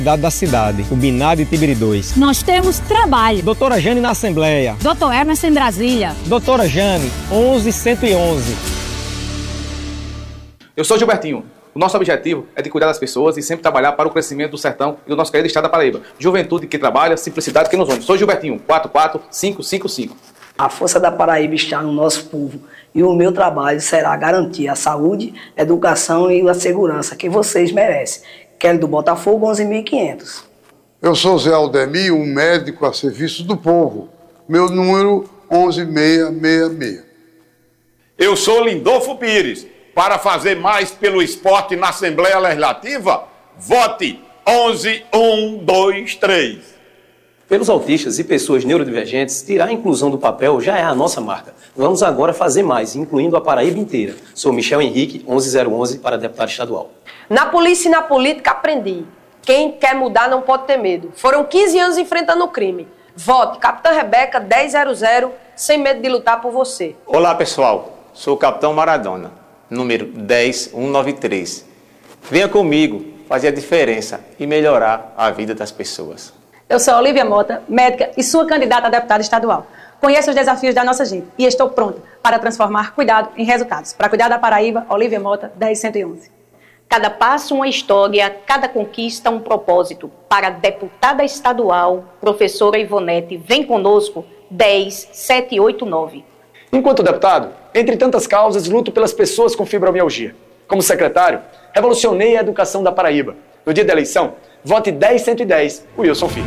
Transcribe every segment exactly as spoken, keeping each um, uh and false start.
da cidade, o binário de Tibiri dois. Nós temos trabalho. Doutora Jane na Assembleia. Doutor Hermes em Brasília. Doutora Jane, onze cento e onze. Eu sou Gilbertinho. O nosso objetivo é de cuidar das pessoas e sempre trabalhar para o crescimento do sertão e do nosso querido estado da Paraíba. Juventude que trabalha, simplicidade que nos une. Sou Gilbertinho, quatro quatro cinco cinco cinco. A força da Paraíba está no nosso povo e o meu trabalho será garantir a saúde, a educação e a segurança que vocês merecem. Kelly do Botafogo, onze mil e quinhentos. Eu sou Zé Aldemir, um médico a serviço do povo. Meu número onze mil seiscentos e sessenta e seis. Eu sou Lindolfo Pires. Para fazer mais pelo esporte na Assembleia Legislativa, vote onze um dois três. Pelos autistas e pessoas neurodivergentes, tirar a inclusão do papel já é a nossa marca. Vamos agora fazer mais, incluindo a Paraíba inteira. Sou Michel Henrique, onze zero onze, para deputado estadual. Na polícia e na política aprendi. Quem quer mudar não pode ter medo. Foram quinze anos enfrentando o crime. Vote Capitã Rebeca dez zero zero, sem medo de lutar por você. Olá pessoal, sou o Capitão Maradona, número dez um nove três. Venha comigo fazer a diferença e melhorar a vida das pessoas. Eu sou Olívia Mota, médica e sua candidata a deputada estadual. Conheço os desafios da nossa gente e estou pronta para transformar cuidado em resultados. Para cuidar da Paraíba, Olívia Mota, dez cento e onze. Cada passo uma história, cada conquista um propósito. Para deputada estadual, professora Ivonete, vem conosco, dez sete oito nove. Enquanto deputado, entre tantas causas, luto pelas pessoas com fibromialgia. Como secretário, revolucionei a educação da Paraíba. No dia da eleição, vote dez cento e dez, Wilson Filho.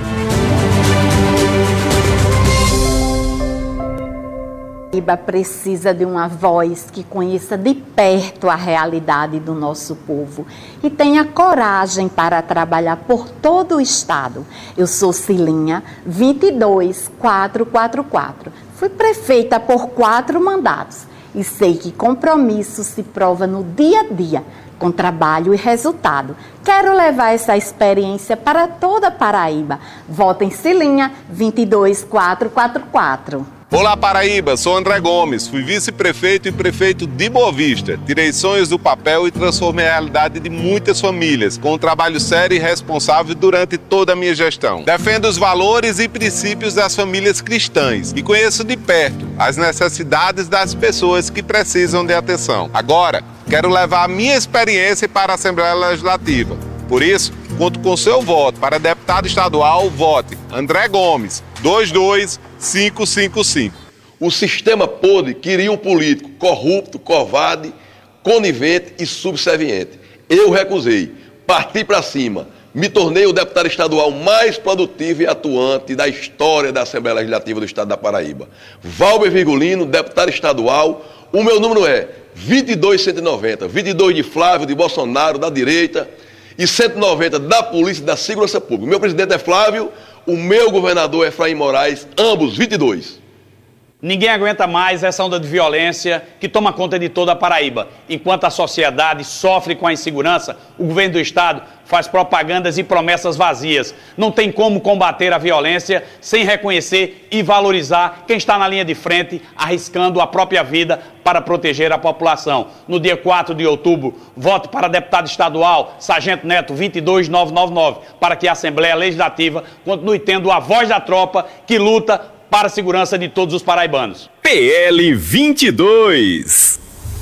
Paraíba precisa de uma voz que conheça de perto a realidade do nosso povo e tenha coragem para trabalhar por todo o estado. Eu sou Cilinha, vinte e dois mil quatrocentos e quarenta e quatro. Fui prefeita por quatro mandatos e sei que compromisso se prova no dia a dia, com trabalho e resultado. Quero levar essa experiência para toda a Paraíba. Votem Cilinha, vinte e dois mil quatrocentos e quarenta e quatro. Olá Paraíba, sou André Gomes, fui vice-prefeito e prefeito de Boa Vista. Tirei sonhos do papel e transformei a realidade de muitas famílias, com um trabalho sério e responsável durante toda a minha gestão. Defendo os valores e princípios das famílias cristãs e conheço de perto as necessidades das pessoas que precisam de atenção. Agora, quero levar a minha experiência para a Assembleia Legislativa. Por isso, conto com seu voto. Para deputado estadual, vote André Gomes, dois dois cinco cinco cinco. O sistema podre queria um político corrupto, covarde, conivente e subserviente. Eu recusei, parti para cima, me tornei o deputado estadual mais produtivo e atuante da história da Assembleia Legislativa do Estado da Paraíba. Valber Virgulino, deputado estadual, o meu número é vinte e dois cento e noventa, vinte e dois de Flávio, de Bolsonaro, da direita, e cento e noventa da Polícia e da Segurança Pública. O meu presidente é Flávio, o meu governador é Efraim Moraes, ambos vinte e dois. Ninguém aguenta mais essa onda de violência que toma conta de toda a Paraíba. Enquanto a sociedade sofre com a insegurança, o governo do estado faz propagandas e promessas vazias. Não tem como combater a violência sem reconhecer e valorizar quem está na linha de frente, arriscando a própria vida para proteger a população. No dia quatro de outubro, vote para deputado estadual, Sargento Neto, vinte e dois mil novecentos e noventa e nove, para que a Assembleia Legislativa continue tendo a voz da tropa que luta para a segurança de todos os paraibanos. P L vinte e dois.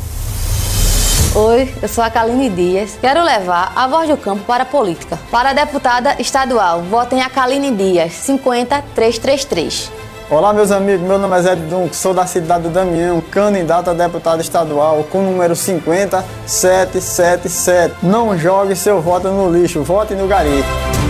Oi, eu sou a Kaline Dias. Quero levar a voz do campo para a política. Para a deputada estadual, votem a Kaline Dias, cinquenta trezentos e trinta e três. Olá, meus amigos, meu nome é Zé Dunco, sou da cidade do Damião, candidato a deputado estadual com o número cinquenta setecentos e setenta e sete. Não jogue seu voto no lixo, vote no garimpo.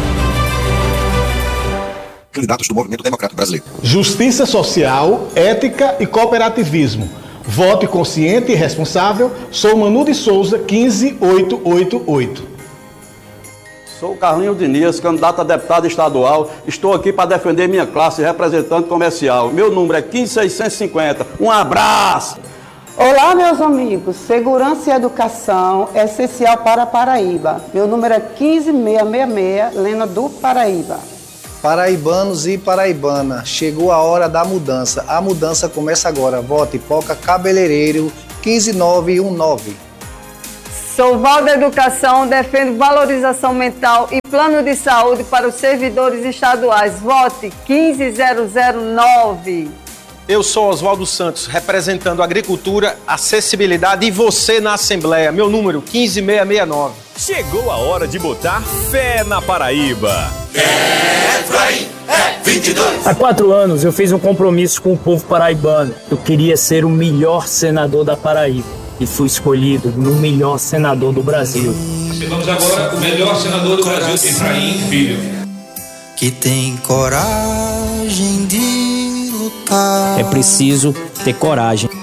Candidatos do Movimento Democrático Brasileiro. Justiça social, ética e cooperativismo. Vote consciente e responsável. Sou Manu de Souza, quinze mil oitocentos e oitenta e oito. Sou Carlinho Diniz, candidato a deputado estadual. Estou aqui para defender minha classe, representante comercial. Meu número é quinze mil seiscentos e cinquenta. Um abraço! Olá, meus amigos. Segurança e educação é essencial para a Paraíba. Meu número é quinze mil seiscentos e sessenta e seis, Lena do Paraíba. Paraibanos e paraibana, chegou a hora da mudança. A mudança começa agora. Vote Poca Cabeleireiro, quinze mil novecentos e dezenove. Sou Val da Educação, defendo valorização mental e plano de saúde para os servidores estaduais. Vote quinze zero zero nove. Eu sou Oswaldo Santos, representando agricultura, acessibilidade e você na Assembleia. Meu número quinze mil seiscentos e sessenta e nove. Chegou a hora de botar fé na Paraíba. É vai, é vinte e dois. Há quatro anos eu fiz um compromisso com o povo paraibano. Eu queria ser o melhor senador da Paraíba e fui escolhido no melhor senador do Brasil. Chegamos agora o melhor senador do Brasil, Efraim Filho. Que tem coragem de lutar. É preciso ter coragem.